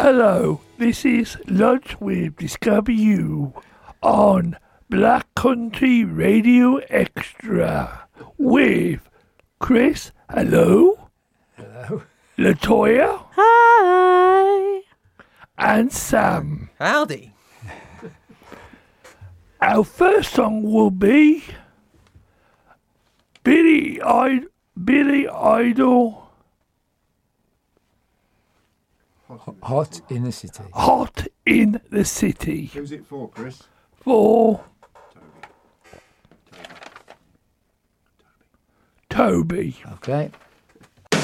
Hello, this is Lunch with Discover You on Black Country Radio Extra with Chris. Hello. Hello. Latoya. Hi. And Sam. Howdy. Our first song will be Billy Idol. Hot in the City. Hot in the City. Who's it for, Chris? For Toby. Okay.